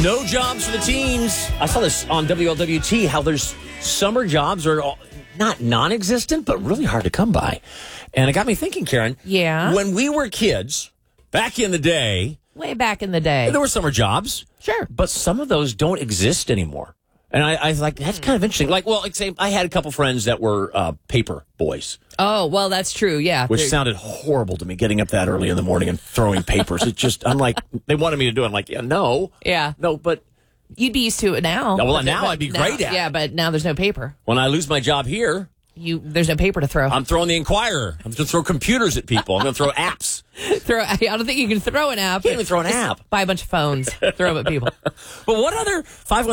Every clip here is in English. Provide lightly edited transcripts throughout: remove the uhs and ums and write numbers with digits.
No jobs for the teens. I saw this on WLWT, how there's summer jobs are not non-existent, but really hard to come by. And it got me thinking, Karen. Yeah. When we were kids, back in the day. Way back in the day. There were summer jobs. Sure. But some of those don't exist anymore. And I was like, that's kind of interesting. Like, well, like say I had a couple friends that were paper boys. Oh, well, that's true, yeah. Which sounded horrible to me, getting up that early in the morning and throwing papers. It just, I'm like, they wanted me to do it. I'm like, yeah, no. Yeah. No, but. You'd be used to it now. Well, now I'd be great at it. Yeah, but now there's no paper. When I lose my job here. There's no paper to throw. I'm throwing the Inquirer. I'm going to throw computers at people. I'm going to throw apps. I don't think you can throw an app. Can't even throw an app. Buy a bunch of phones. Throw them at people. But what other,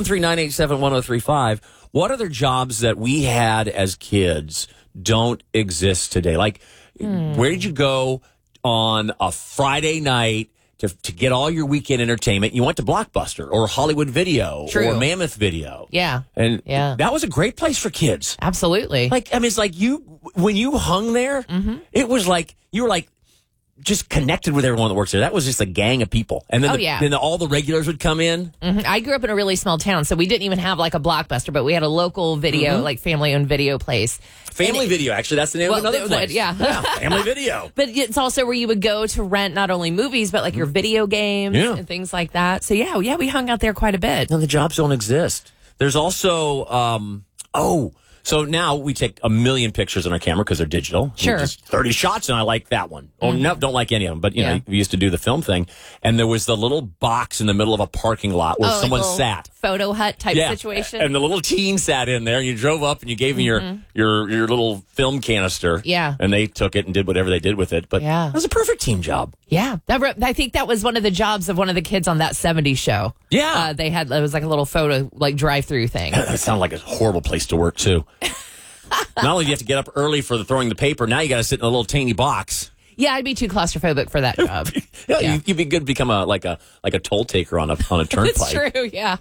513-987-1035, what other jobs that we had as kids don't exist today? Like, where did you go on a Friday night to get all your weekend entertainment? You went to Blockbuster or Hollywood Video or Mammoth Video. Yeah. And that was a great place for kids. Absolutely. Like, I mean, it's like when you hung there, it was like, you were like, just connected with everyone that works there. That was just a gang of people. And then, then all the regulars would come in. I grew up in a really small town, so we didn't even have like a Blockbuster, but we had a local video, like family-owned video place. Family Video, actually. That's the name of another place. Yeah, Family Video. But it's also where you would go to rent not only movies, but like your video games and things like that. So yeah, we hung out there quite a bit. No, the jobs don't exist. There's also, so now we take a million pictures on our camera because they're digital. Sure. Just 30 shots, and I like that one. Oh, no, don't like any of them. But, you know, we used to do the film thing. And there was the little box in the middle of a parking lot where someone sat. Photo hut type situation. And the little teen sat in there, and you drove up, and you gave them your little film canister. Yeah. And they took it and did whatever they did with it. But it was a perfect teen job. Yeah. I think that was one of the jobs of one of the kids on that 70s show. Yeah. It was like a little photo, like drive-through thing. That sounded like a horrible place to work, too. Not only do you have to get up early for the throwing the paper, now you got to sit in a little tiny box. Yeah, I'd be too claustrophobic for that job. You'd be good to become a toll taker on a turnpike. That's true, yeah.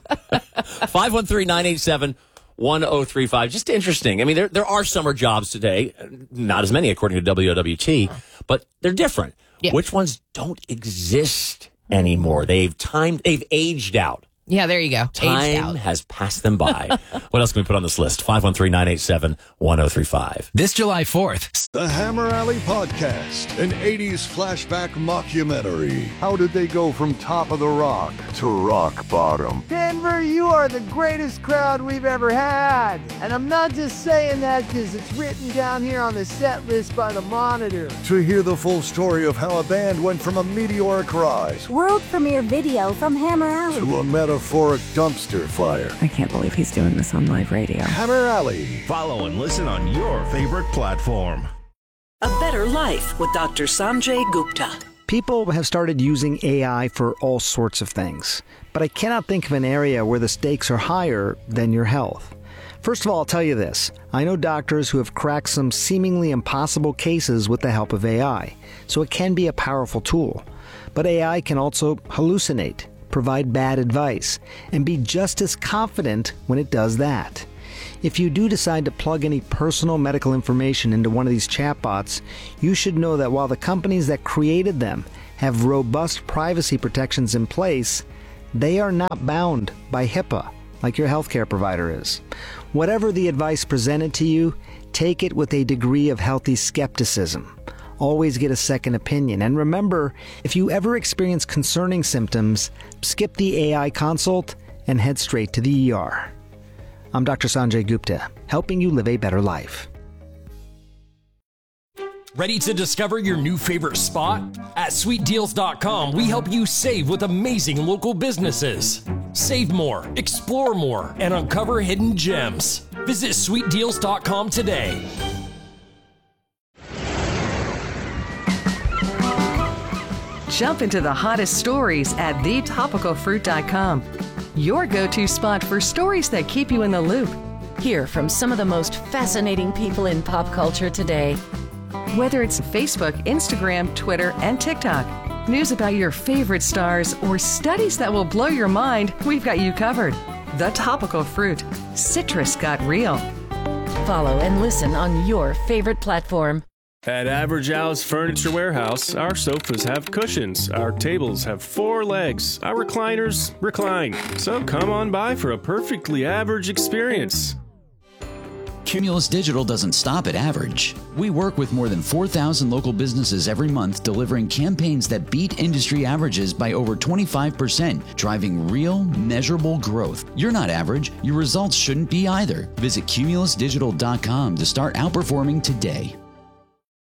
513-987-1035. Just interesting. I mean, there are summer jobs today, not as many according to WWT, but they're different. Yeah. Which ones don't exist anymore? They've aged out. Yeah, there you go. Time has passed them by. What else can we put on this list? 513-987-1035. This July 4th. The Hammer Alley Podcast, an 80s flashback mockumentary. How did they go from top of the rock to rock bottom? Denver, you are the greatest crowd we've ever had. And I'm not just saying that because it's written down here on the set list by the Monitor. To hear the full story of how a band went from a meteoric rise, world premiere video from Hammer Alley, to a metaphoric dumpster fire. I can't believe he's doing this on live radio. Hammer Alley. Follow and listen on your favorite platform. A Better Life with Dr. Sanjay Gupta. People have started using AI for all sorts of things, but I cannot think of an area where the stakes are higher than your health. First of all, I'll tell you this. I know doctors who have cracked some seemingly impossible cases with the help of AI, so it can be a powerful tool. But AI can also hallucinate, provide bad advice, and be just as confident when it does that. If you do decide to plug any personal medical information into one of these chatbots, you should know that while the companies that created them have robust privacy protections in place, they are not bound by HIPAA like your healthcare provider is. Whatever the advice presented to you, take it with a degree of healthy skepticism. Always get a second opinion. And remember, if you ever experience concerning symptoms, skip the AI consult and head straight to the ER. I'm Dr. Sanjay Gupta, helping you live a better life. Ready to discover your new favorite spot? At sweetdeals.com, we help you save with amazing local businesses. Save more, explore more, and uncover hidden gems. Visit sweetdeals.com today. Jump into the hottest stories at thetopicalfruit.com. Your go-to spot for stories that keep you in the loop. Hear from some of the most fascinating people in pop culture today. Whether it's Facebook, Instagram, Twitter, and TikTok, news about your favorite stars, or studies that will blow your mind, we've got you covered. The Topical Fruit. Citrus got real. Follow and listen on your favorite platform. At Average Al's Furniture Warehouse, our sofas have cushions, our tables have 4 legs, our recliners recline. So come on by for a perfectly average experience. Cumulus Digital doesn't stop at average. We work with more than 4,000 local businesses every month, delivering campaigns that beat industry averages by over 25%, driving real, measurable growth. You're not average. Your results shouldn't be either. Visit cumulusdigital.com to start outperforming today.